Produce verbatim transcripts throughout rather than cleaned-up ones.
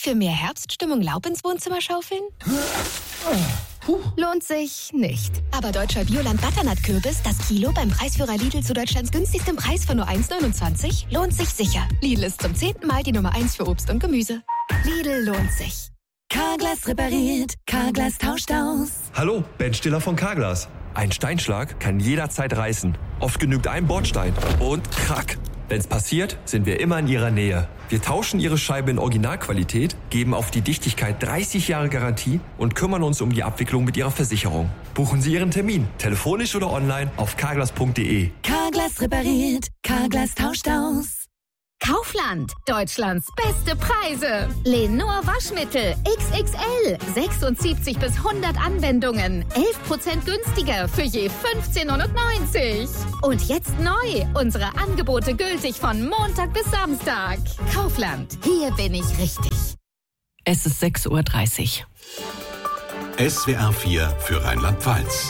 Für mehr Herbststimmung Laub ins Wohnzimmer schaufeln? Puh. Lohnt sich nicht. Aber deutscher Bioland Butternut-Kürbis, das Kilo beim Preisführer Lidl zu Deutschlands günstigstem Preis von nur eins neunundzwanzig, lohnt sich sicher. Lidl ist zum zehnten Mal die Nummer eins für Obst und Gemüse. Lidl lohnt sich. Carglass repariert, Carglass tauscht aus. Hallo, Ben Stiller von Carglass. Ein Steinschlag kann jederzeit reißen. Oft genügt ein Bordstein und krack. Wenn's passiert, sind wir immer in Ihrer Nähe. Wir tauschen Ihre Scheibe in Originalqualität, geben auf die Dichtigkeit dreißig Jahre Garantie und kümmern uns um die Abwicklung mit Ihrer Versicherung. Buchen Sie Ihren Termin, telefonisch oder online auf carglass punkt de. Carglass repariert, Carglass tauscht aus. Kaufland, Deutschlands beste Preise. Lenor Waschmittel X X L, sechsundsiebzig bis hundert Anwendungen, elf Prozent günstiger für je fünfzehn neunundneunzig. Und jetzt neu, unsere Angebote gültig von Montag bis Samstag. Kaufland, hier bin ich richtig. Es ist sechs Uhr dreißig. S W R vier für Rheinland-Pfalz.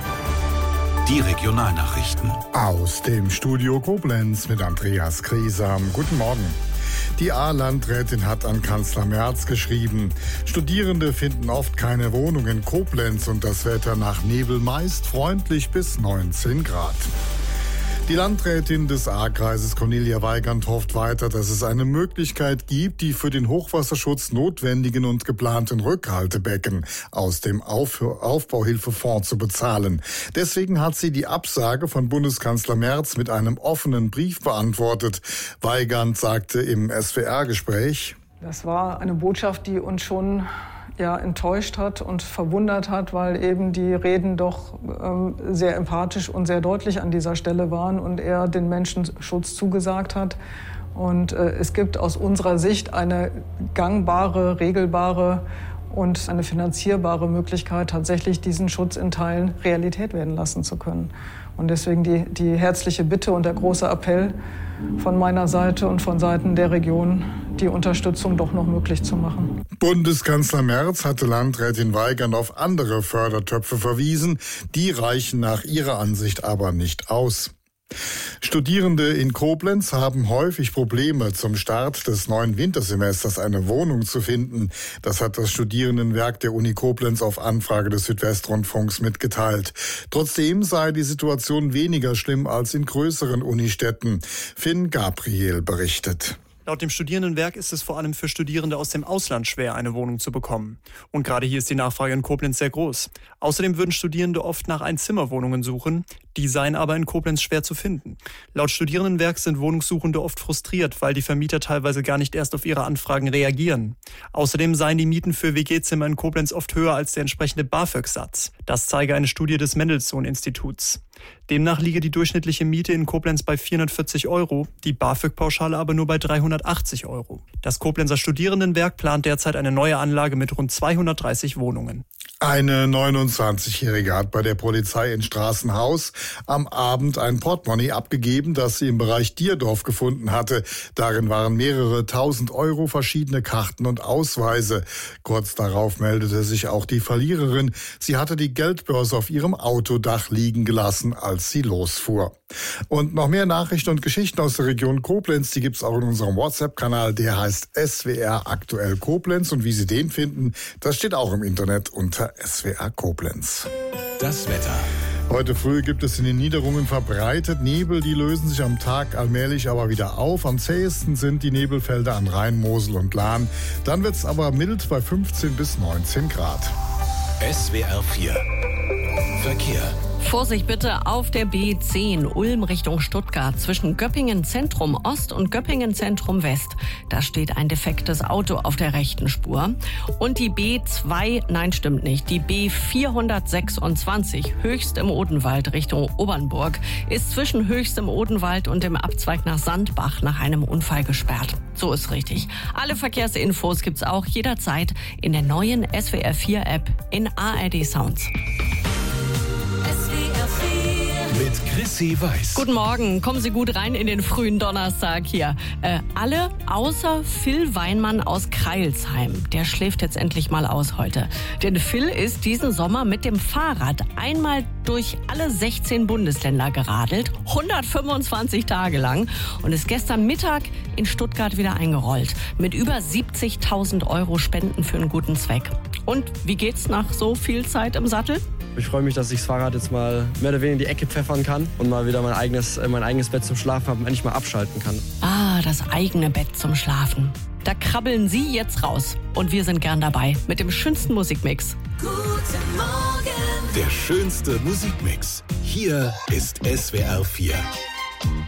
Die Regionalnachrichten. Aus dem Studio Koblenz mit Andreas Krieser. Guten Morgen. Die A-Landrätin hat an Kanzler Merz geschrieben, Studierende finden oft keine Wohnung in Koblenz und das Wetter nach Nebel meist freundlich bis neunzehn Grad. Die Landrätin des A-Kreises Cornelia Weigand hofft weiter, dass es eine Möglichkeit gibt, die für den Hochwasserschutz notwendigen und geplanten Rückhaltebecken aus dem Auf- Aufbauhilfefonds zu bezahlen. Deswegen hat sie die Absage von Bundeskanzler Merz mit einem offenen Brief beantwortet. Weigand sagte im S W R-Gespräch: Das war eine Botschaft, die uns schon ja, enttäuscht hat und verwundert hat, weil eben die Reden doch ähm, sehr empathisch und sehr deutlich an dieser Stelle waren und er den Menschen Schutz zugesagt hat. Und äh, es gibt aus unserer Sicht eine gangbare, regelbare und eine finanzierbare Möglichkeit, tatsächlich diesen Schutz in Teilen Realität werden lassen zu können. Und deswegen die, die herzliche Bitte und der große Appell von meiner Seite und von Seiten der Region, die Unterstützung doch noch möglich zu machen. Bundeskanzler Merz hatte Landrätin Weigand auf andere Fördertöpfe verwiesen. Die reichen nach ihrer Ansicht aber nicht aus. Studierende in Koblenz haben häufig Probleme, zum Start des neuen Wintersemesters eine Wohnung zu finden. Das hat das Studierendenwerk der Uni Koblenz auf Anfrage des Südwestrundfunks mitgeteilt. Trotzdem sei die Situation weniger schlimm als in größeren Unistädten. Finn Gabriel berichtet. Laut dem Studierendenwerk ist es vor allem für Studierende aus dem Ausland schwer, eine Wohnung zu bekommen. Und gerade hier ist die Nachfrage in Koblenz sehr groß. Außerdem würden Studierende oft nach Einzimmerwohnungen suchen. Die seien aber in Koblenz schwer zu finden. Laut Studierendenwerk sind Wohnungssuchende oft frustriert, weil die Vermieter teilweise gar nicht erst auf ihre Anfragen reagieren. Außerdem seien die Mieten für W G-Zimmer in Koblenz oft höher als der entsprechende BAföG-Satz. Das zeige eine Studie des Mendelssohn-Instituts. Demnach liege die durchschnittliche Miete in Koblenz bei vierhundertvierzig Euro, die BAföG-Pauschale aber nur bei dreihundertachtzig Euro. Das Koblenzer Studierendenwerk plant derzeit eine neue Anlage mit rund zweihundertdreißig Wohnungen. Eine neunundzwanzigjährige hat bei der Polizei in Straßenhaus am Abend ein Portemonnaie abgegeben, das sie im Bereich Dierdorf gefunden hatte. Darin waren mehrere tausend Euro, verschiedene Karten und Ausweise. Kurz darauf meldete sich auch die Verliererin. Sie hatte die Geldbörse auf ihrem Autodach liegen gelassen, als sie losfuhr. Und noch mehr Nachrichten und Geschichten aus der Region Koblenz, die gibt's auch in unserem WhatsApp-Kanal. Der heißt S W R Aktuell Koblenz. Und wie Sie den finden, das steht auch im Internet unter S W R Koblenz. Das Wetter. Heute früh gibt es in den Niederungen verbreitet Nebel, die lösen sich am Tag allmählich aber wieder auf. Am zähesten sind die Nebelfelder an Rhein, Mosel und Lahn. Dann wird es aber mild bei fünfzehn bis neunzehn Grad. S W R vier Verkehr. Vorsicht bitte auf der B zehn Ulm Richtung Stuttgart zwischen Göppingen Zentrum Ost und Göppingen Zentrum West. Da steht ein defektes Auto auf der rechten Spur. Und die B zwei, nein stimmt nicht, die B vierhundertsechsundzwanzig Höchst im Odenwald Richtung Obernburg ist zwischen Höchst im Odenwald und dem Abzweig nach Sandbach nach einem Unfall gesperrt. So ist richtig. Alle Verkehrsinfos gibt's auch jederzeit in der neuen S W R vier App in A R D Sounds. S W R vier Mit Chrissy Weiß. Guten Morgen, kommen Sie gut rein in den frühen Donnerstag hier. Äh, alle außer Phil Weinmann aus Kreilsheim. Der schläft jetzt endlich mal aus heute. Denn Phil ist diesen Sommer mit dem Fahrrad einmal durch alle sechzehn Bundesländer geradelt, hundertfünfundzwanzig Tage lang, und ist gestern Mittag in Stuttgart wieder eingerollt. Mit über siebzigtausend Euro Spenden für einen guten Zweck. Und wie geht's nach so viel Zeit im Sattel? Ich freue mich, dass ich das Fahrrad jetzt mal mehr oder weniger in die Ecke pfeffern kann und mal wieder mein eigenes, mein eigenes Bett zum Schlafen habe und endlich mal abschalten kann. Ah, das eigene Bett zum Schlafen. Da krabbeln Sie jetzt raus. Und wir sind gern dabei mit dem schönsten Musikmix. Guten Morgen. Der schönste Musikmix. Hier ist S W R vier.